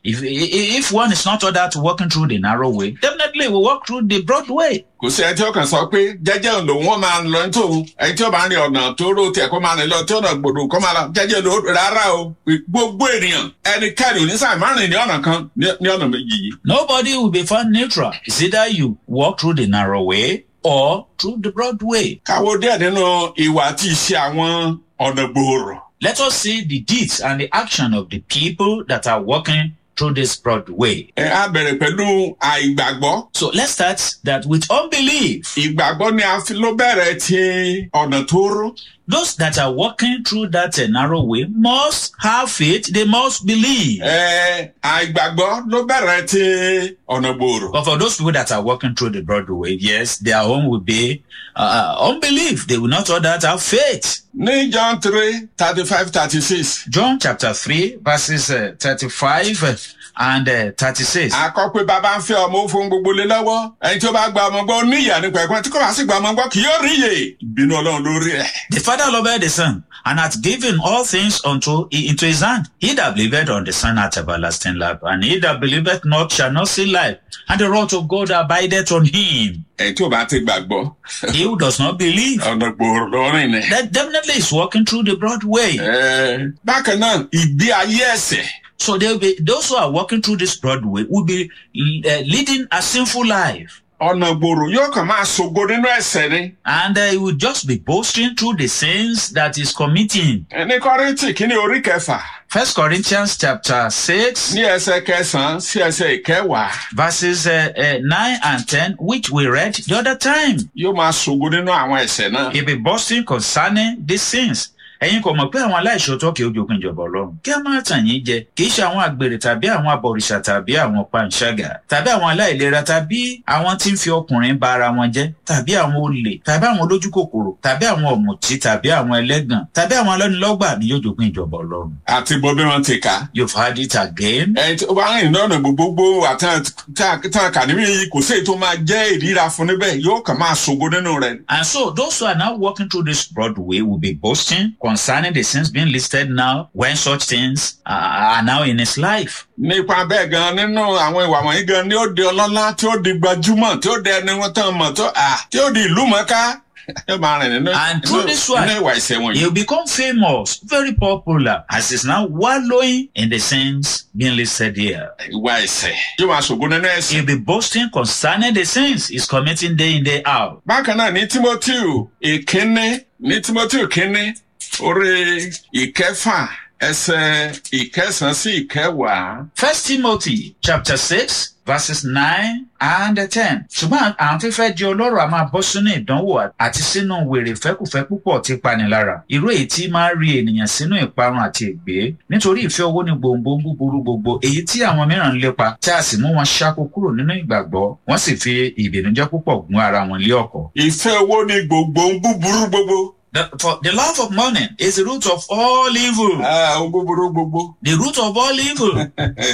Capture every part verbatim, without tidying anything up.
If if one is not ordered to walking through the narrow way, definitely will walk through the broad way. Kò sí ẹni tí ó kàn sọ pé jẹ́jẹ́ lòun wọ́n máa ń lọ nítorí ẹni tí ó bá ń rí ọ̀nà tó rò tiẹ̀ kó máa ń lọ tí ọ̀nà gbòdò kó máa lọ jẹ́jẹ́ lò rárá o. Gbogbo ènìyàn ẹnikẹ́ni ò ní sáà máa rìn ní ọ̀nà kan ní ọ̀nà méjì yìí. Nobody will be found neutral. It's either you walk through the narrow way or through the broad way. Káwo díẹ̀ nínú ìwà àti ìṣe àwọn ọ̀nà gbòòrò. Let us see the deeds and the action of the people that are walking through this broad way. Ẹ á bẹ̀rẹ̀ pẹ̀lú àìgbàgbọ́. So let's start that with unbelief. Ìgbàgbọ́ ni a fi ló bẹ̀rẹ̀ ti ọ̀nà tóóró. Those that are walking through that uh, narrow way must have faith. They must believe. Ẹ àìgbàgbọ́ ló bẹ̀rẹ̀ ti ọ̀nà gbòòrò. But for those people that are walking through the broad way, yes, their own will be uh, unbelief. They will not all that have faith. Ní John three thirty-five thirty-six. John chapter three verses uh, thirty-five and uh, thirty-six. Àkọ́ pé bàbá ń fẹ́ ọmọ fún gbogbo lé lọ́wọ́. Ẹni tí ó bá gba ọmọ gbọ́ ní ìyà nípa ẹ̀kọ́ tí kò bá sì gba ọmọ gbọ́ kì yóò rí ìyè. Ìbínú Ọlọ́run lórí ẹ̀. The Father loveth the Son, and hath given all things unto into his hand. He that believeth on the Son hath everlasting life, and he that believeth not shall not see life, and the wrath of God abideth on him. Ẹ tí ó bá ti gbàgbọ́. He who does not believe, Ọ̀nà gbòòrò lọ́rìn ni. that definitely is walking through the broad way. Ẹ bákan náà ìgbé ayé ẹ̀ṣẹ̀. So they will be, those who are walking through this broad way will be uh, leading a sinful life. Ọ̀nà gbòòrò yóò kàn máa ṣògo nínú ẹ̀ṣẹ̀ ni. And uh, he will just be boasting through the sins that he's committing. Ní Kọ́ríńtì kìíní orí kẹfà. First Corinthians chapter six. Ní ẹsẹ̀ kẹsàn-án sí ẹsẹ̀ ìkẹwàá. Verses uh, uh, nine and ten, which we read the other time. Yóò máa ṣògo nínú àwọn ẹ̀ṣẹ̀ náà. He'll be boasting concerning the sins. Ẹ̀yin kò mọ̀ pé àwọn aláìṣòótọ́ kì í jogún ìjọba Ọlọ́run. Kí a máa tàn yín jẹ, kì í ṣe àwọn àgbèrè tàbí àwọn abọ̀rìṣà tàbí àwọn panṣágà tàbí àwọn aláìlera tàbí àwọn tí ń fi ọkùnrin ba ara wọn jẹ́ tàbí àwọn olè tàbí àwọn olójú kòkòrò tàbí àwọn ọ̀mùtí tàbí àwọn ẹlẹ́gàn tàbí àwọn alọ́nilọ́gbà ni yóò jogún ìjọba Ọlọ́run. Àti bọ́ bí wọ́n ti kà. You've heard it again. Ẹ tí ó bá rìn lọ́nà gbogbo àtàn kà níbi yìí kò sí èyí tó máa jẹ́ ìríra fún níbẹ̀ yóò kàn máa ṣògo nínú rẹ̀. And so those who are now walking through this broad way will be boasting concerning the sins being listed now when such things are, are now in his life. Nípa bẹ́ẹ̀ gan nínú àwọn ìwà wọ̀nyí gan ni ó di ọlọ́lá tí ó di gbajúmọ̀ tí ó di ẹni wọn tán mọ̀ tó à tí ó di ìlú mọ̀ọ́ká. And through this one, he'll become famous, very popular, as he's now wallowing in the sins being listed here. He'll be boasting concerning the sins he's committing day in, day out. Bákan náà ní Tímótì ìkíní ní Tímótì ìkíní orí ìkẹfà ẹsẹ̀ ìkẹsàn sí ìkẹwàá. First Timothy chapter six verses nine and ten. Ṣùgbọ́n àwọn tí fẹ́ di ọlọ́rọ̀ a máa bọ́ sínú ìdánwò àti sínú wèrè fẹ́kùfẹ́ púpọ̀ tí panilára. Irú èyí tí máa rí ènìyàn sínú ìparun àti ègbé. Nítorí ìfẹ́ owó ní gbòǹgbò búburú gbogbo èyí tí àwọn mìíràn ń lépa tí a sì mú wọn ṣáko kúrò nínú ìgbàgbọ́. Wọ́n sì fi ìbìnújẹ́ púpọ̀ gún ara wọn lé ọ̀kọ̀. Ìfẹ́ owó ní gbòǹgbò búburú gbogbo. The, for the love of money is the root of all evil. Ah, búburú gbogbo. The root of all evil.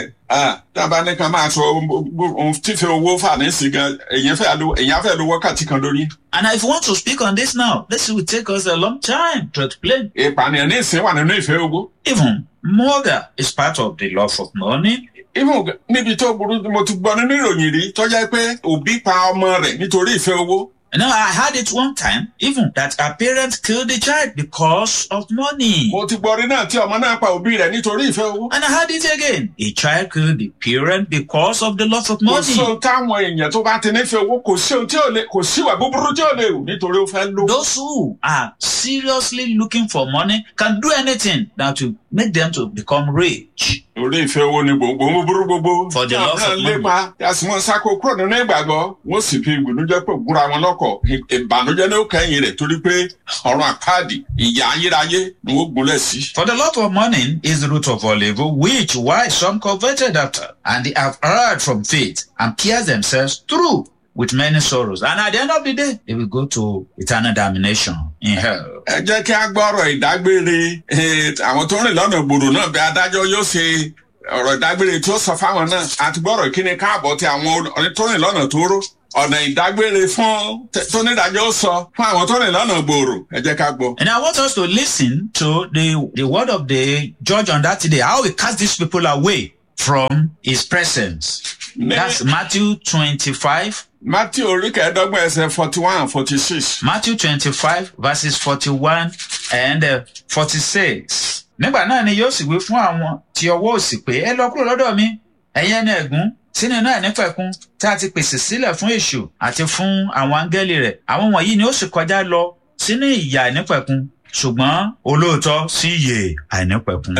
Ah, tábà ní kan máa sọ ohun tífẹ́ owó fà ní sí gan, èyàn fẹ́ lo èyàn fẹ́ lo wákàtí kan lórí. And if you want to speak on this now, this will take us a long time to explain. Ìpànìyàn ní ìsìn wà nínú ìfẹ́ owó. Even murder is part of the love of money. Even níbi tó burú mo ti gbọ́ nínú ìròyìn rí tó jẹ́ pé òbí pa ọmọ rẹ̀ nítorí ìfẹ́ owó. Now, I heard it one time, even that a parent killed the child because of money. Mo ti gbọ́ rí náà tí ọmọ náà pa òbí rẹ̀ nítorí ìfẹ́ owó. And I heard it again. A child killed the parent because of the love of money. Kò sí ohun táwọn èèyàn tó bá ti nífẹ̀ẹ́ owó kò sí ohun tí ò lè kò sí ìwà búburú tí ò lè wù nítorí ó fẹ́ lò. Those who are seriously looking for money can do anything that will make them to become rich. Orí ìfẹ́ owó ni gbòǹgbò búburú gbogbo. For the love of money. Lépa yàtí wọ́n sáko kúrò nínú ìgbàgbọ́, wọ́n sì fi ìgbìnújẹ́ pé gúnra wọn lọ́kọ̀. Ìbànújẹ́ ní ó kẹ́yìn rẹ̀ torí pé ọ̀run àpáàdì ìyà ayérayé ni wọ́n gúnlẹ̀ sí. For the love of money is the root of all evil, which why some coveted after, and they have erred from faith and pierced themselves through with many sorrows. And at the end of the day, they will go to eternal damnation in hell. Ẹ jẹ́ kí a gbọ́rọ̀ ìdágbére àwọn tó rìn lọ́nà gbòòrò náà bí adájọ́ yóò ṣe ọ̀rọ̀ ìdágbére tí ó sọ fáwọn náà àti gbọ́rọ̀ ìkíni káàbọ̀ tí àwọn tó rìn lọ́nà tó ró ọ̀nà ìdágbére fún tó nídàájọ́ sọ fún àwọn tó rìn lọ́nà gbòòrò ẹ jẹ́ ká gbọ́. And I want us to listen to the, the word of the judge on that day, how he cast these people away from his presence. That's Matthew twenty-five. Matthew orí kẹẹ̀ẹ́dọ́gbọ̀n ẹsẹ̀ forty one and forty six. Matthew twenty-five verses forty-one and uh, forty-six. Nígbà náà ni yóò sì wí fún àwọn tí ọwọ́ òsì pé ẹ lọ kúrò lọ́dọ̀ mi, ẹ̀yin ẹni ẹ̀gún sínú iná ẹ̀nípẹ̀kun tí a ti pèsè sílẹ̀ fún èṣù àti fún àwọn áńgẹ́lì rẹ̀. Àwọn wọ̀nyí ni ó sì kọjá lọ sínú ìyà ẹ̀nípẹ̀kun, ṣùgbọ́n olóòótọ́ sí ìyè àìnípẹ̀kun.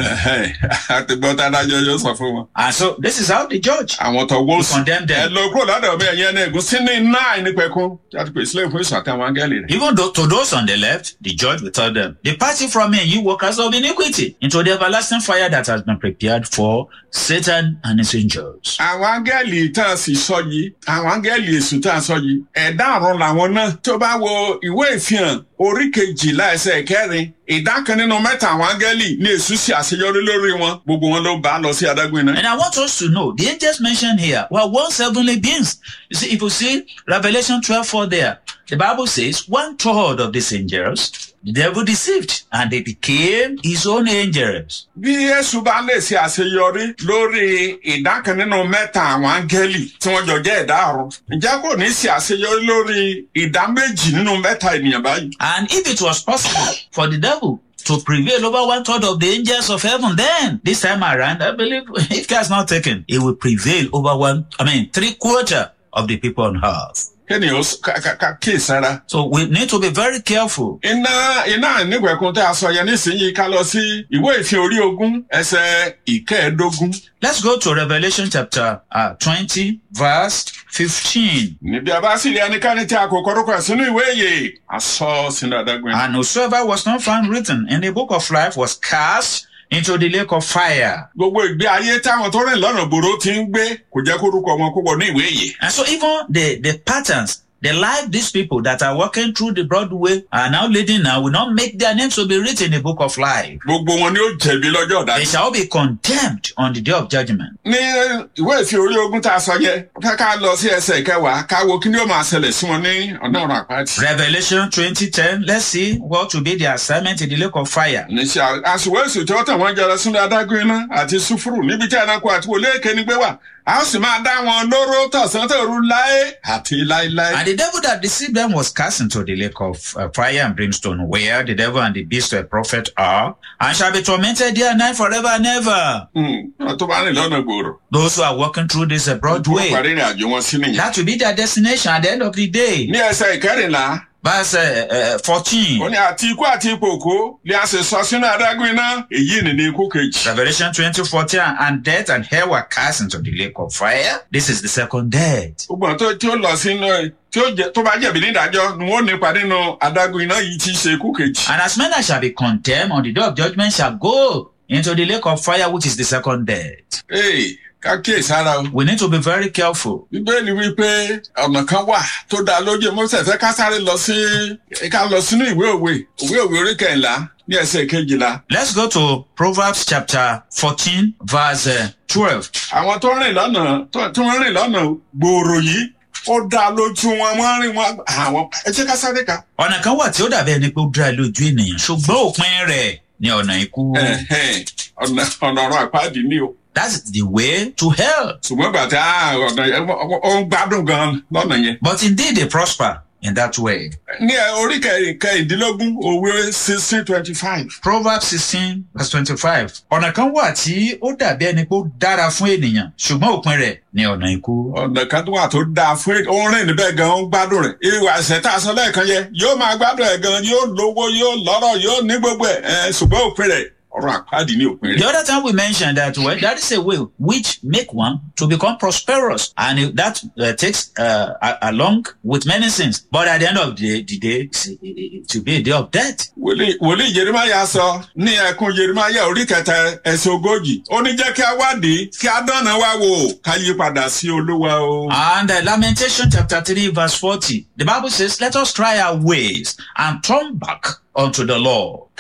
Àti gbọ́ tá adájọ́ yóò sọ fún wọn. And so this is how the judge Àwọn tó wó sí. condemned Ẹ them. lọ kúrò lọ́dọ̀ mi ẹ̀yin ẹni ẹ̀gún sínú iná àìnípẹ̀kun tí a ti pèsè sílẹ̀ fún èṣù àti àwọn áńgẹ́lì rẹ̀. Even though to those on the left, the judge will tell them, depart ye from me, you workers of iniquity, into the everlasting fire that has been prepared for Satan and his angels. Àwọn áńgẹ́lì tá a sì sọ yìí, àwọn áńgẹ́lì èṣù tá a sọ yìí, ẹ̀dá ọ̀run làwọn náà. Tó bá wo ìwé ìfihàn orí kejìlá ẹsẹ̀ kẹrin, ìdá kan nínú mẹ́ta àwọn áńgẹ́lì ní èṣù sì àṣeyọrí lórí wọn. Gbogbo wọn ló bá lọ sí adágún iná. And I want us to know, the angels mentioned here were once heavenly beings. You see, if you see Revelation twelve four there, the Bible says one third of these angels, the devil deceived, and they became his own angels. Bí Èṣù bá lè ṣe àṣeyọrí lórí ìdá kan nínú mẹ́ta àwọn áńgẹ́lì tí wọ́n jọ jẹ́ ẹ̀dá ọ̀run, ǹjẹ́ kò ní ṣe àṣeyọrí lórí ìdá méjì nínú mẹ́ta ènìyàn báyìí? And if it was possible for the devil to prevail over one third of the angels of heaven, then this time around, I believe, if care is not taken, it will prevail over one, I mean, three quarter of the people on earth. Kéni ó ká kíyèsára. So we need to be very careful. Iná iná nígbẹ̀kún tí a sọ yẹn nísìnyí ká lọ sí ìwé ìfihàn orí ogún ẹsẹ̀ ìkẹẹ̀ẹ́dógún. Let's go to Revelation chapter uh, twenty, verse fifteen. Níbi àbá sì rí ẹnikẹ́ni tí a kò kọ́rúkọ ẹ̀ sínú ìwé ìyè, a sọ sínú adágún. And whosoever was not found written in the book of life was cast into the lake of fire. Gbogbo ìgbé ayé táwọn tó rìn lọ́nà gbòòrò ti ń gbé kò jẹ́ kórúkọ wọn kó wọ ní ìwé ìyè. And so even the, the patterns, the life these people that are walking through the broad way are now leading now will not make their names to be written in the book of life. Gbogbo wọn ni ó jẹ̀bi lọ́jọ́ They ọ̀dájú. shall be condemned on the day of judgment. Ní ìwé ìfihàn orí ogún tá a sọ yẹ, ká ká lọ sí ẹsẹ̀ ìkẹwàá, ká wo kí ni ó máa ṣẹlẹ̀ sí wọn ní ọ̀nà ọ̀run àpáàdì. Revelation twenty ten, let's see what will be the assignment in the lake of fire. Níṣẹ́ àṣìwé èṣù tí wọ́n tàn wọ́n jẹrẹ sínú adágún iná àti sùfúrù níbi tí ẹranko àti wòlé èké ni gbé wà. A ó sì máa dá wọn lóró tọ̀sán tòru láé àti láéláé. And the devil that deceived them was cast into the lake of uh, fire and brimstone, where the devil and the beast of prophet are, and shall be tormented day and night forever and ever. Wọ́n tó bá rìn lọ́nà gbòòrò. Those who are walking through this uh, broad Wọ́n way, parí ìrìn àjò wọn sí nìyẹn. that will be their destination at the end of the day. Ní ẹsẹ̀ ìkẹrìnlá, Verse uh, uh, fourteen. ó ní àti ikú àti ipò òkú ni a sì sọ sínú adágún iná, èyí ni ní ikú kejì. Revelation twenty fourteen, and death and hell were cast into the lake of fire. This is the second death. Gbogbo àwọn tó tí ó lọ sínú tí ó jẹ tó bá jẹ̀bi nídàájọ́ ni wọ́n nípa nínú adágún iná yìí tí í ṣe ikú kejì. And as men that shall be condemned on the day of judgment shall go into the lake of fire, which is the second death. Ee, ká kíyèsára o. We need to be very careful. Bíbélì wípé ọ̀nà kan wà tó dá lójú Mósè fẹ́ ká sáré lọ sí ká lọ sínú ìwé òwe ìwé òwe orí kẹ̀ńlá ní ẹsẹ̀ kejìlá. Let's go to Proverbs chapter fourteen, verse uh, twelve. Àwọn tó rìn lọ́nà tó tó rìn lọ́nà gbòòrò yìí ó dá lójú wọn wọ́n rìn wọn àwọn ẹ jẹ́ ká sáré ká. Ọ̀nà kan wà tí ó dàbí ẹni pé ó dúrà lójú ènìyàn, ṣùgbọ́n òpin rẹ̀ ni ọ̀nà ikú. Ẹ̀hẹ́n, ọ̀nà ọ̀nà ọ̀run àpáàdì ni o. That's the way to hell. Ṣùgbọ́n gbà tí ọ̀nà yẹn ó ń gbádùn gan lọ́nà yẹn. But indeed they prosper in that way. Ní orí kẹrìndínlógún òwe sixteen twenty five. Proverbs sixteen, verse twenty-five. Ọ̀nà kan wà tí ó dàbí ẹni pé ó dára fún ènìyàn, ṣùgbọ́n òpin rẹ̀ ni ọ̀nà ikú. Ọ̀nà kan tó wà tó dáa fún ó ń rìn níbẹ̀ gan ó ń gbádùn rẹ̀. Ìwà ẹ̀ṣẹ̀ tá a sọ lẹ́ẹ̀kan yẹn yóò máa gbádùn ẹ̀ gan, yóò lówó, yóò lọ́rọ̀, yóò ní gbogbo ẹ̀ ṣùgbọ́n òpin rẹ̀ ọ̀run àpáàdì ní òpin The rẹ̀. other time we mentioned that well, that is a way which make one to become prosperous, and it- that uh, takes uh, a- along with many sins. But at the end of the, the day, it's- it, it, it will be a day of death. Wòlíì wòlíì Jeremáyà sọ ní ẹkún Jeremáyà orí kẹta ẹsẹ̀ ogójì. Ó ní jẹ́ kí a wádìí kí a dánà wá wò ká yí padà sí Olúwa o. And uh, Lamentation chapter three, verse forty, the Bible says, "Let us try our ways and turn back unto the Lord."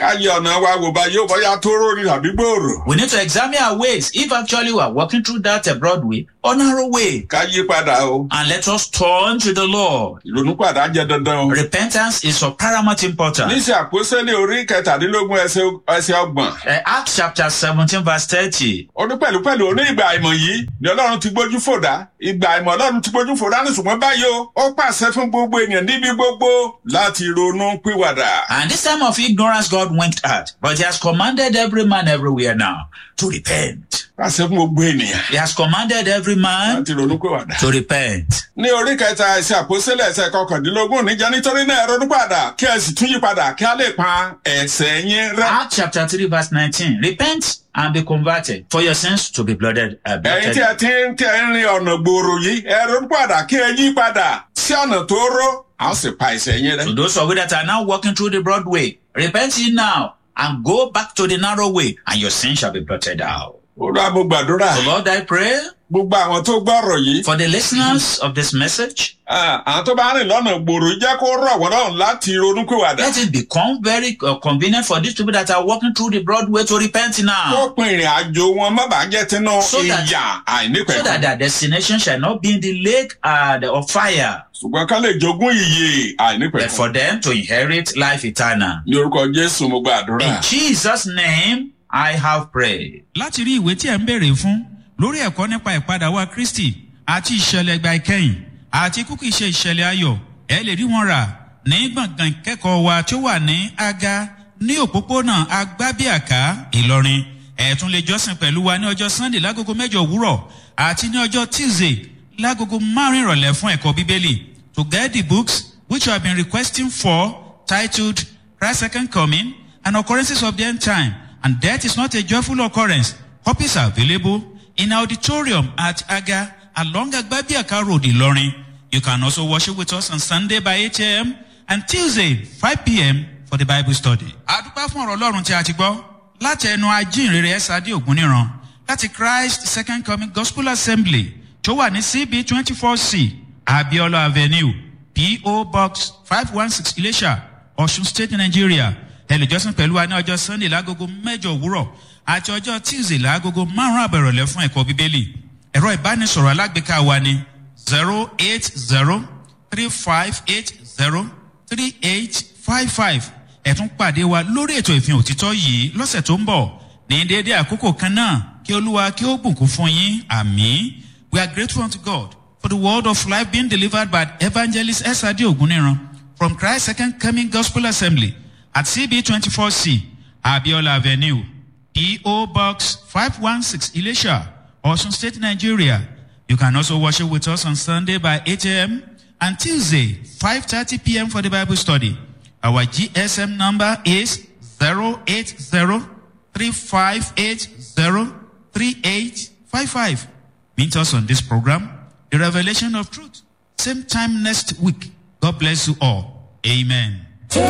ká yẹ ọ̀nà wa wò bá yóò bọ́yá tó rórí tàbí gbòòrò. We need to examine our ways if actually we are walking through that a broad way or narrow way. ká yí padà o. And let us turn to the Lord. ìrònúpìwàdà jẹ́ dandan o. Repentance is of paramount importance. níṣẹ́ àpòsílẹ̀ orí kẹtàdínlógún ẹsẹ̀ ọgbọ̀n. Uh, Acts chapter seventeen verse thirty. ó ní pẹ̀lúpẹ̀lú oní ìgbà àìmọ̀ yìí ni ọlọ́run ti gbójú fòdá ìgbà àìmọ̀ ọlọ́run ti gbójú fòdá ní ṣùgbọ́n báyìí o ó pàṣẹ fún gbogbo ènìyàn níbi gbogbo láti ronú pìwàdà. And this time of ignorance God winked at, but he has commanded every man everywhere now to repent. pàṣẹ fún gbogbo ènìyàn. He has commanded every man láti ronú pìwàdà. to repent. ní orí kẹta ẹsẹ̀ àpòsílẹ̀ ẹsẹ̀ kọkàndínlógún níjà nítorí náà ẹ ronú padà kí ẹ sì tún yí padà kí a lè pa ẹ̀ṣẹ̀ yín rẹ́. Acts chapter three verse nineteen. Repent and be converted for your sins to be blotted. Uh, ẹ̀yin tí blotted. ẹ ti ń tẹ ń rin ọ̀nà gbòòrò yìí ẹ ronú padà kí ẹ yí padà sí ọ̀nà tó ró a ó sì pa ẹ̀ṣẹ̀ yín rẹ́. To those of you that are now walking through the broad way, repent ye now and go back to the narrow way, and your sins shall be blotted out. ó rà mo gbàdúrà. So Lord, I pray gbogbo àwọn tó gbọ́rọ̀ yìí. for the listeners of this message, Ah, àwọn tó bá rìn lọ́nà gbòòrò jẹ́ kó rọ̀ wọ́n lọ́rùn láti ronúpìwàdà. let it become very uh, convenient for these people that are walking through the broad way to repent kó now, pin ìrìn àjò wọn má bàa jẹ́ tinú So that- ìyà so that àìnípẹ̀kun. their destination shall not be in the lake uh, of fire, ṣùgbọ́n ká lè jogún ìyè but àìnípẹ̀kun. for them to inherit life eternal. ní orúkọ Jésù mo gbàdúrà. In Jesus' name, I have prayed. láti rí ìwé tí ẹ̀ ń béèrè fún lórí ẹ̀kọ́ nípa ìpadà wa Kristi àti ìṣẹ̀lẹ̀ ìgbà ìkẹyìn àti kúkú ìṣe ìṣẹ̀lẹ̀ ayọ̀ ẹ lè rí wọn rà ní gbọ̀ngàn ìkẹ́kọ̀ọ́ wa tí ó wà ní Aga ní òpópónà Agbábíàká Ìlọrin. Ẹ tún lè jọ́sìn pẹ̀lú wa ní ọjọ́ Sunday lágogo mẹ́jọ òwúrọ̀ àti ní ọjọ́ Tuesday lágogo márùn-ún ìrọ̀lẹ́ fún ẹ̀kọ́ Bíbélì. To get the books which you have been requesting for, titled Christ's Second Coming and Occurrences of the End Time, and Death is Not a Joyful Occurrence, copies are available in auditorium at Aga along Agbabiaka Road, Ilorin. You can also worship with us on Sunday by eight a.m. and Tuesday five p.m. for the Bible study. Adúpẹ́ fún ọ̀rọ̀ Ọlọ́run tí a ti gbọ́ láti ẹnu ajínrere Ẹ́sàdé Ògúnníran láti Christ Second Coming Gospel Assembly tó wà ní C B twenty-four C Abiola Avenue P O Box five one six Ilesha, Osun State, Nigeria. Ẹ lè jọ́sìn pẹ̀lú wa ní ọjọ́ Sunday lágogo mẹ́jọ òwúrọ̀ àti ọjọ́ Tuesday lágogo márùn-ún àbọ̀ ìrọ̀lẹ́ fún ẹ̀kọ́ Bíbélì. Ẹ̀rọ ìbánisọ̀rọ̀ alágbèéká wa ni zero eight zero three five eight zero three eight five five. Ẹ tún pàdé wa lórí ètò ìfihàn òtítọ́ yìí lọ́sẹ̀ tó ń bọ̀ ní déédéé àkókò kan náà kí Olúwa kí ó bùkún fún yín. Àmín. We are grateful unto God for the word of life being delivered by Evangelist Ẹ́sàdé Ògúnníran from Christ Second Coming Gospel Assembly at C B twenty-four C Abiola Avenue P O Box five one six Ilesha, Osun State, Nigeria. You can also worship with us on Sunday by eight a.m. and Tuesday five thirty p.m. for the Bible study. Our G S M number is zero eight zero three five eight zero three eight five five. Meet us on this program, The Revelation of Truth. Same time next week. God bless you all. Amen.